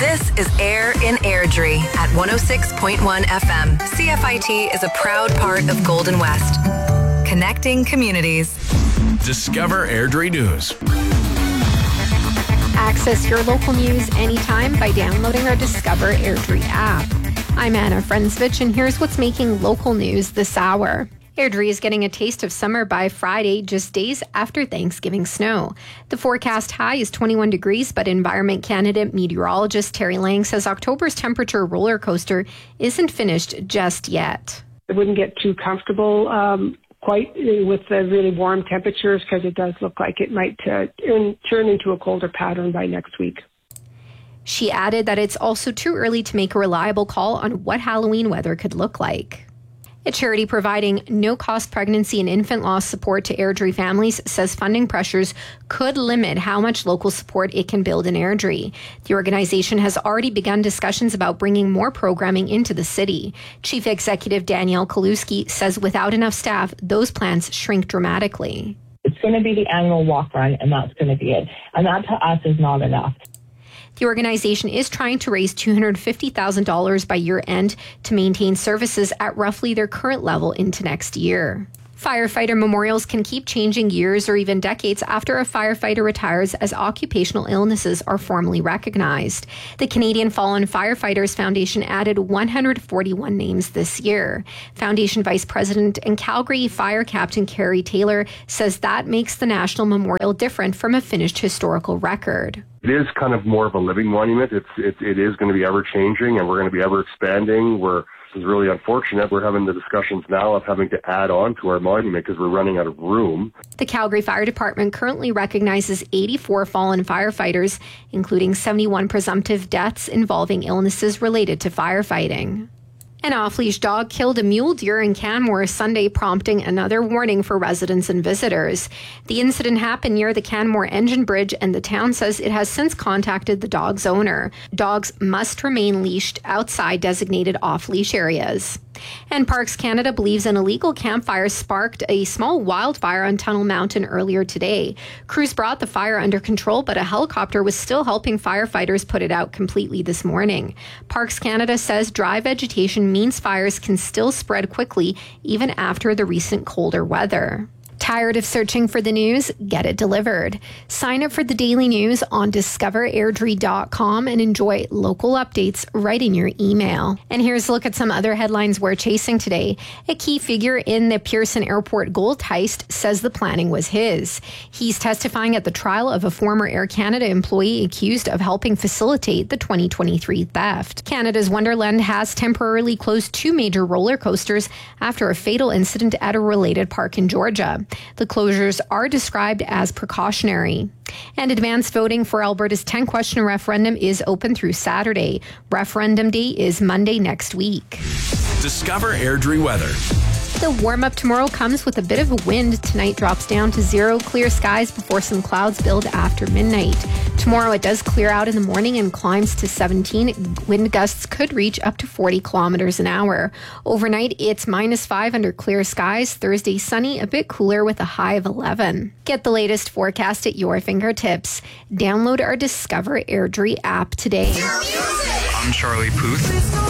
This is Air in Airdrie at 106.1 FM. CFIT is a proud part of Golden West. Connecting communities. Discover Airdrie News. Access your local news anytime by downloading our Discover Airdrie app. I'm Anna Frensvich, and here's what's making local news this hour. Airdrie is getting a taste of summer by Friday, just days after Thanksgiving snow. The forecast high is 21 degrees, but Environment Canada meteorologist Terry Lang says October's temperature roller coaster isn't finished just yet. I wouldn't get too comfortable quite with the really warm temperatures, because it does look like it might turn into a colder pattern by next week. She added that it's also too early to make a reliable call on what Halloween weather could look like. A charity providing no-cost pregnancy and infant loss support to Airdrie families says funding pressures could limit how much local support it can build in Airdrie. The organization has already begun discussions about bringing more programming into the city. Chief Executive Danielle Kaluski says without enough staff, those plans shrink dramatically. It's going to be the annual walk run, and that's going to be it. And that to us is not enough. The organization is trying to raise $250,000 by year end to maintain services at roughly their current level into next year. Firefighter memorials can keep changing years or even decades after a firefighter retires, as occupational illnesses are formally recognized. The Canadian Fallen Firefighters Foundation added 141 names this year. Foundation Vice President and Calgary Fire Captain Carrie Taylor says that makes the National Memorial different from a finished historical record. It is kind of more of a living monument. It is going to be ever changing, and we're going to be ever expanding. This is really unfortunate. We're having the discussions now of having to add on to our monument because we're running out of room. The Calgary Fire Department currently recognizes 84 fallen firefighters, including 71 presumptive deaths involving illnesses related to firefighting. An off-leash dog killed a mule deer in Canmore Sunday, prompting another warning for residents and visitors. The incident happened near the Canmore Engine Bridge, and the town says it has since contacted the dog's owner. Dogs must remain leashed outside designated off-leash areas. And Parks Canada believes an illegal campfire sparked a small wildfire on Tunnel Mountain earlier today. Crews brought the fire under control, but a helicopter was still helping firefighters put it out completely this morning. Parks Canada says dry vegetation means fires can still spread quickly even after the recent colder weather. Tired of searching for the news? Get it delivered. Sign up for the daily news on discoverairdrie.com and enjoy local updates right in your email. And here's a look at some other headlines we're chasing today. A key figure in the Pearson Airport gold heist says the planning was his. He's testifying at the trial of a former Air Canada employee accused of helping facilitate the 2023 theft. Canada's Wonderland has temporarily closed 2 major roller coasters after a fatal incident at a related park in Georgia. The closures are described as precautionary. And advanced voting for Alberta's 10-question referendum is open through Saturday. Referendum day is Monday next week. Discover Airdrie weather. The warm-up tomorrow comes with a bit of a wind. Tonight drops down to 0, clear skies before some clouds build after midnight. Tomorrow it does clear out in the morning and climbs to 17. Wind gusts could reach up to 40 kilometers an hour. Overnight it's -5 under clear skies. Thursday sunny, a bit cooler with a high of 11. Get the latest forecast at your fingertips. Download our Discover Airdrie app today. I'm Charlie Puth.